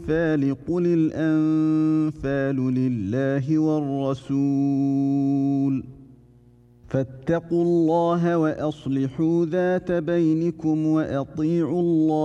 الأنفال قل الأنفال لله والرسول فاتقوا الله وأصلحوا ذات بينكم وأطيعوا الله